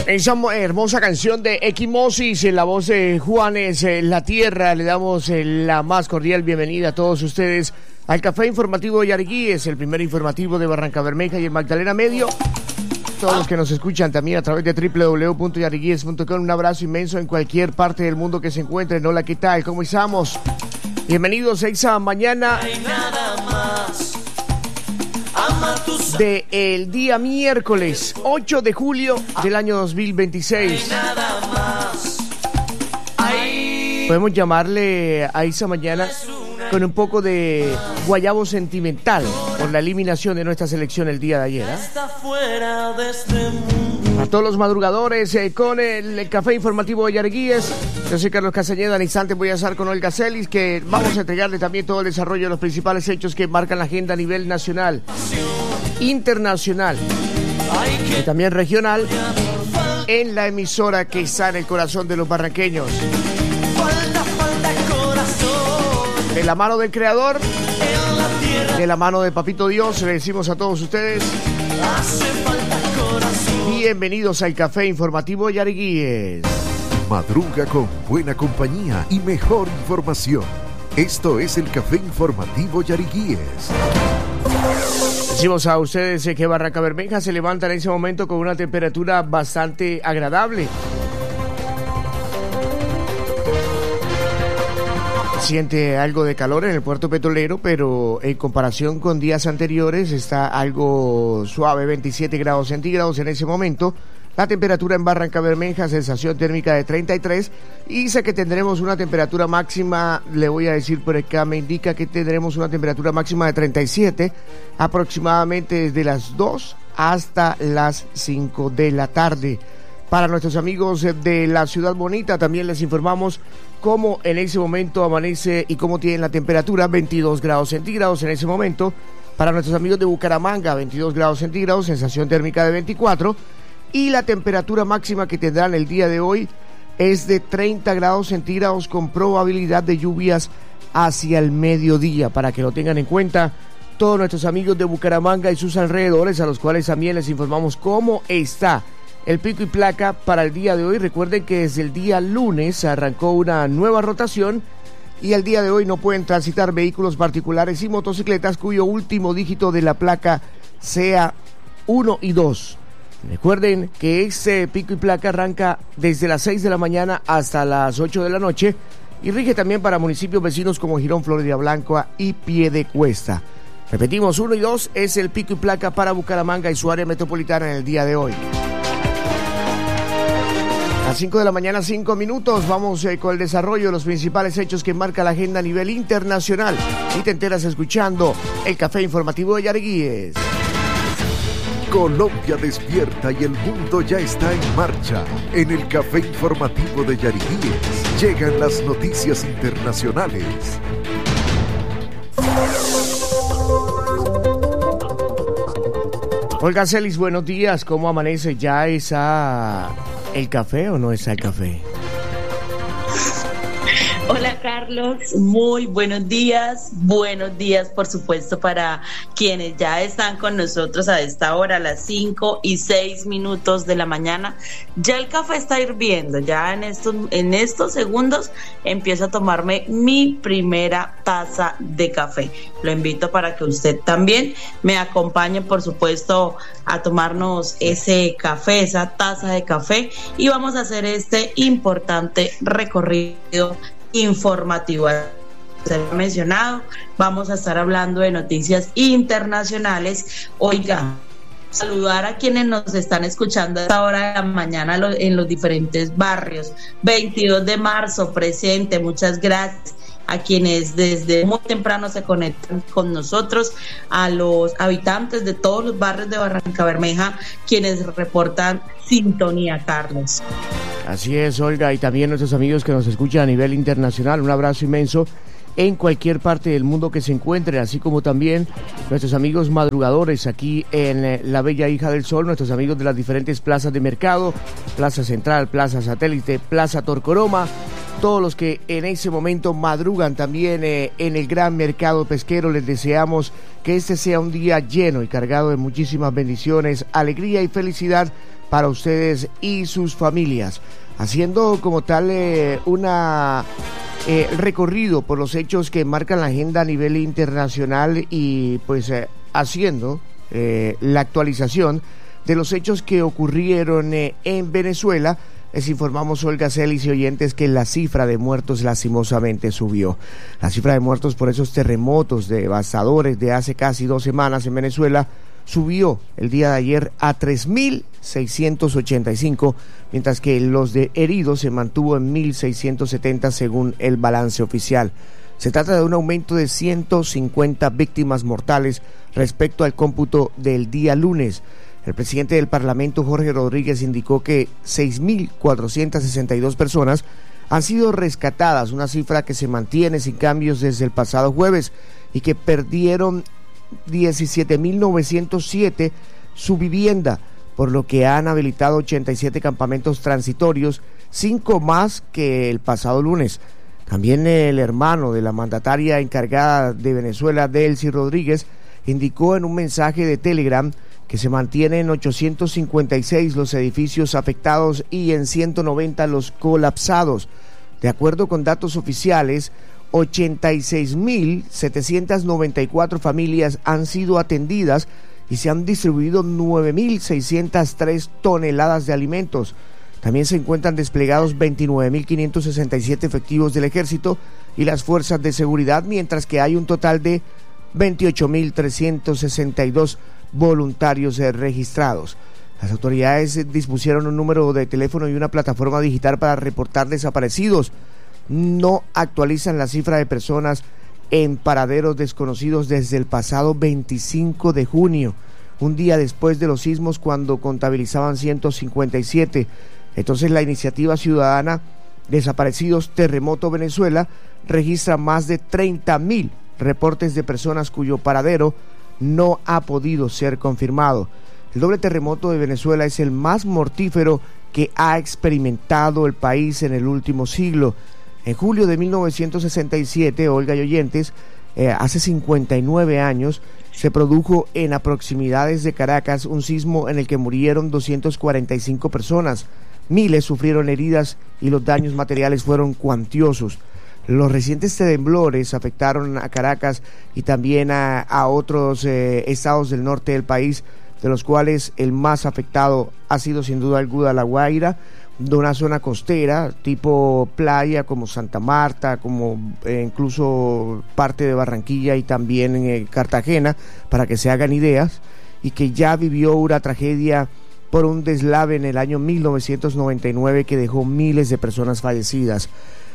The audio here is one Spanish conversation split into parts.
Esa hermosa canción de Equimosis en la voz de Juanes La Tierra. Le damos la más cordial bienvenida a todos ustedes al Café Informativo de Yariguíes, el primer informativo de Barrancabermeja y el Magdalena Medio. Todos los que nos escuchan también a través de www.yariguies.com, un abrazo inmenso en cualquier parte del mundo que se encuentren. Hola, ¿qué tal? ¿Cómo estamos? Bienvenidos a esa mañana de el día miércoles 8 de julio del año 2026. Podemos llamarle a esa mañana con un poco de guayabo sentimental por la eliminación de nuestra selección el día de ayer, A todos los madrugadores con el Café Informativo de Yariguíes. Yo soy Carlos Castañeda. Al instante voy a estar con Olga Celis, que vamos a entregarle también todo el desarrollo de los principales hechos que marcan la agenda a nivel nacional, internacional y también regional en la emisora que está en el corazón de los barranqueños. De la mano del Creador, de la mano de Papito Dios, le decimos a todos ustedes bienvenidos al Café Informativo Yariguíes. Madruga con buena compañía y mejor información. Esto es el Café Informativo Yariguíes. Decimos a ustedes que Barrancabermeja se levanta en ese momento con una temperatura bastante agradable. Siente algo de calor en el puerto petrolero, pero en comparación con días anteriores está algo suave, 27 grados centígrados en ese momento. La temperatura en Barrancabermeja, sensación térmica de 33, y dice que tendremos una temperatura máxima, le voy a decir por acá, me indica que tendremos una temperatura máxima de 37, aproximadamente desde las 2 hasta las 5 de la tarde. Para nuestros amigos de la Ciudad Bonita también les informamos cómo en ese momento amanece y cómo tienen la temperatura, 22 grados centígrados en ese momento. Para nuestros amigos de Bucaramanga, 22 grados centígrados, sensación térmica de 24. Y la temperatura máxima que tendrán el día de hoy es de 30 grados centígrados con probabilidad de lluvias hacia el mediodía, para que lo tengan en cuenta todos nuestros amigos de Bucaramanga y sus alrededores, a los cuales también les informamos cómo está el pico y placa para el día de hoy. Recuerden que desde el día lunes arrancó una nueva rotación y el día de hoy no pueden transitar vehículos particulares y motocicletas cuyo último dígito de la placa sea 1 y 2. Recuerden que este pico y placa arranca desde las 6 de la mañana hasta las 8 de la noche y rige también para municipios vecinos como Girón, Florida Blanca y Piedecuesta. Repetimos, 1 y 2 es el pico y placa para Bucaramanga y su área metropolitana en el día de hoy. A 5 de la mañana, 5 minutos, vamos con el desarrollo de los principales hechos que marca la agenda a nivel internacional. Y te enteras escuchando el Café Informativo de Yariguíes. Colombia despierta y el mundo ya está en marcha. En el Café Informativo de Yariguíes llegan las noticias internacionales. Olga Celis, buenos días, ¿cómo amanece? ¿Ya está el café o no está el café? Hola Carlos, muy buenos días por supuesto para quienes ya están con nosotros a esta hora, a las 5:06 de la mañana. Ya el café está hirviendo, ya en estos segundos empiezo a tomarme mi primera taza de café. Lo invito para que usted también me acompañe, por supuesto, a tomarnos ese café, esa taza de café, y vamos a hacer este importante recorrido informativo. Se ha mencionado, vamos a estar hablando de noticias internacionales. Oiga, saludar a quienes nos están escuchando a esta hora de la mañana en los diferentes barrios. 22 de marzo presente, muchas gracias a quienes desde muy temprano se conectan con nosotros, a los habitantes de todos los barrios de Barrancabermeja, quienes reportan sintonía, Carlos. Así es, Olga, y también nuestros amigos que nos escuchan a nivel internacional, un abrazo inmenso en cualquier parte del mundo que se encuentren, así como también nuestros amigos madrugadores aquí en la Bella Hija del Sol, nuestros amigos de las diferentes plazas de mercado, Plaza Central, Plaza Satélite, Plaza Torcoroma, todos los que en ese momento madrugan también en el gran mercado pesquero. Les deseamos que este sea un día lleno y cargado de muchísimas bendiciones, alegría y felicidad para ustedes y sus familias, haciendo como tal una recorrido por los hechos que marcan la agenda a nivel internacional y pues haciendo la actualización de los hechos que ocurrieron en Venezuela. Les informamos, Olga Celis y oyentes, que la cifra de muertos lastimosamente subió. La cifra de muertos por esos terremotos devastadores de hace casi 2 semanas en Venezuela subió el día de ayer a 3.685, mientras que los de heridos se mantuvo en 1.670 según el balance oficial. Se trata de un aumento de 150 víctimas mortales respecto al cómputo del día lunes. El presidente del Parlamento, Jorge Rodríguez, indicó que 6.462 personas han sido rescatadas, una cifra que se mantiene sin cambios desde el pasado jueves, y que perdieron 17.907 su vivienda, por lo que han habilitado 87 campamentos transitorios, 5 más que el pasado lunes. También el hermano de la mandataria encargada de Venezuela, Delcy Rodríguez, indicó en un mensaje de Telegram que se mantienen 856 los edificios afectados y en 190 los colapsados. De acuerdo con datos oficiales, 86.794 familias han sido atendidas y se han distribuido 9.603 toneladas de alimentos. También se encuentran desplegados 29.567 efectivos del Ejército y las fuerzas de seguridad, mientras que hay un total de 28.362 voluntarios registrados. Las autoridades dispusieron un número de teléfono y una plataforma digital para reportar desaparecidos. No actualizan la cifra de personas en paraderos desconocidos desde el pasado 25 de junio, un día después de los sismos, cuando contabilizaban 157. Entonces la iniciativa ciudadana Desaparecidos Terremoto Venezuela registra más de 30.000 reportes de personas cuyo paradero no ha podido ser confirmado. El doble terremoto de Venezuela es el más mortífero que ha experimentado el país en el último siglo. En julio de 1967, Olga y oyentes, hace 59 años, se produjo en las proximidades de Caracas un sismo en el que murieron 245 personas. Miles sufrieron heridas y los daños materiales fueron cuantiosos. Los recientes temblores afectaron a Caracas y también a otros estados del norte del país, de los cuales el más afectado ha sido sin duda alguna La Guaira, de una zona costera tipo playa como Santa Marta, como incluso parte de Barranquilla y también Cartagena, para que se hagan ideas, y que ya vivió una tragedia por un deslave en el año 1999 que dejó miles de personas fallecidas.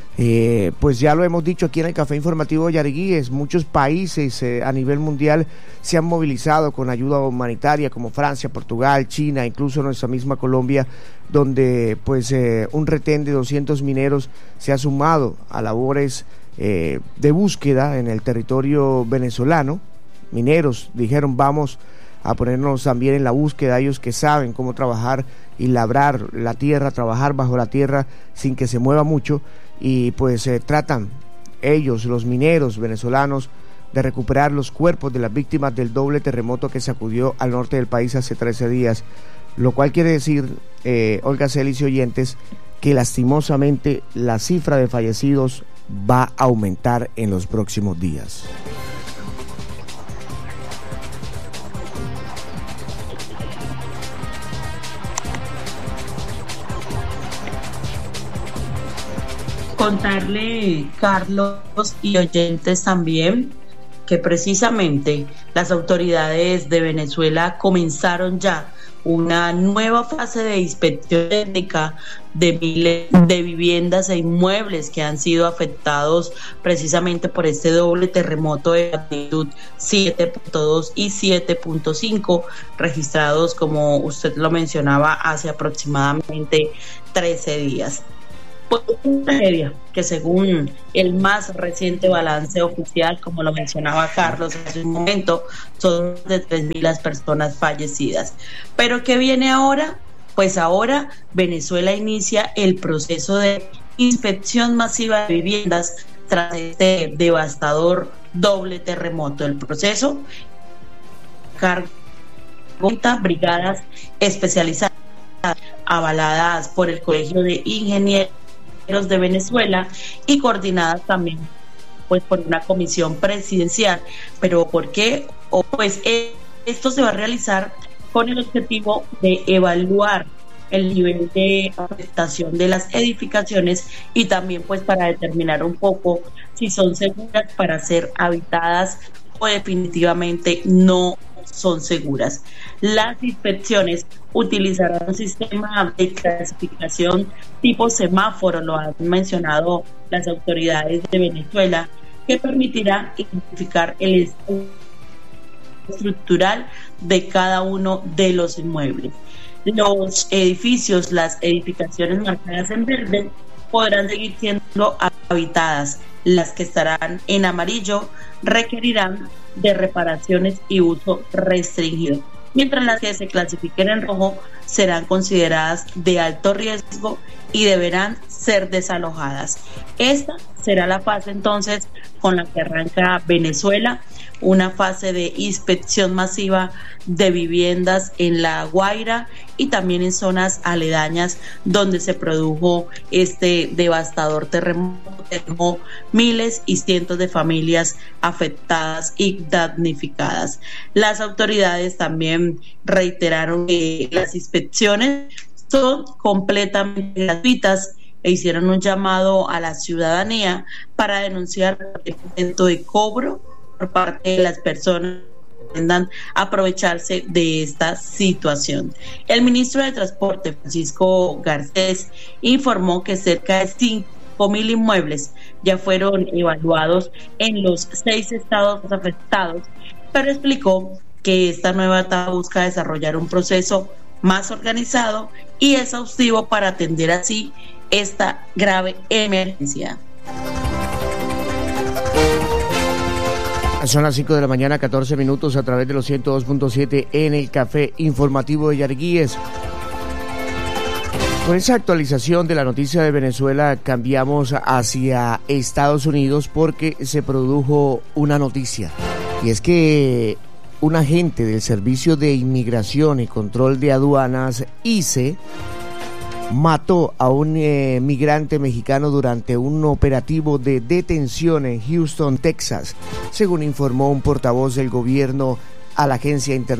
Pues ya lo hemos dicho aquí en el Café Informativo de Yariguíes, muchos países a nivel mundial se han movilizado con ayuda humanitaria, como Francia, Portugal, China, incluso nuestra misma Colombia, donde pues un retén de 200 mineros se ha sumado a labores de búsqueda en el territorio venezolano. Mineros dijeron: vamos a ponernos también en la búsqueda, ellos que saben cómo trabajar y labrar la tierra, trabajar bajo la tierra sin que se mueva mucho. Y pues tratan ellos, los mineros venezolanos, de recuperar los cuerpos de las víctimas del doble terremoto que sacudió al norte del país hace 13 días, lo cual quiere decir, Olga Celis y oyentes, que lastimosamente la cifra de fallecidos va a aumentar en los próximos días. Contarle, Carlos y oyentes también, que precisamente las autoridades de Venezuela comenzaron ya una nueva fase de inspección técnica de miles de viviendas e inmuebles que han sido afectados precisamente por este doble terremoto de magnitud 7.2 y 7.5 registrados, como usted lo mencionaba, hace aproximadamente 13 días. Pues una tragedia que, según el más reciente balance oficial, como lo mencionaba Carlos hace un momento, son de 3.000 las personas fallecidas. ¿Pero qué viene ahora? Pues ahora Venezuela inicia el proceso de inspección masiva de viviendas tras este devastador doble terremoto. El proceso, 40 brigadas especializadas, 100 unidades de policía, 100 unidades de avaladas por el Colegio de Ingenieros de Venezuela y coordinadas también pues por una comisión presidencial. ¿Pero por qué? Pues esto se va a realizar con el objetivo de evaluar el nivel de afectación de las edificaciones y también pues para determinar un poco si son seguras para ser habitadas o definitivamente no son seguras. Las inspecciones utilizarán un sistema de clasificación tipo semáforo, lo han mencionado las autoridades de Venezuela, que permitirá identificar el estado estructural de cada uno de los inmuebles. Los edificios, las edificaciones marcadas en verde, podrán seguir siendo habitadas. Las que estarán en amarillo requerirán de reparaciones y uso restringido, mientras las que se clasifiquen en rojo serán consideradas de alto riesgo y deberán ser desalojadas. Esta será la fase entonces con la que arranca Venezuela, una fase de inspección masiva de viviendas en La Guaira y también en zonas aledañas donde se produjo este devastador terremoto. Dejó miles y cientos de familias afectadas y damnificadas. Las autoridades también reiteraron que las inspecciones son completamente gratuitas e hicieron un llamado a la ciudadanía para denunciar el intento de cobro por parte de las personas que pretendan aprovecharse de esta situación. El ministro de Transporte, Francisco Garcés, informó que cerca de 5.000 inmuebles ya fueron evaluados en los 6 estados afectados, pero explicó que esta nueva etapa busca desarrollar un proceso más organizado y exhaustivo para atender así esta grave emergencia. Son las 5 de la mañana, 14 minutos a través de los 102.7 en el Café Informativo de Yariguíes. Con esa actualización de la noticia de Venezuela cambiamos hacia Estados Unidos porque se produjo una noticia, y es que un agente del Servicio de Inmigración y Control de Aduanas, ICE, mató a un migrante mexicano durante un operativo de detención en Houston, Texas, según informó un portavoz del gobierno a la agencia internacional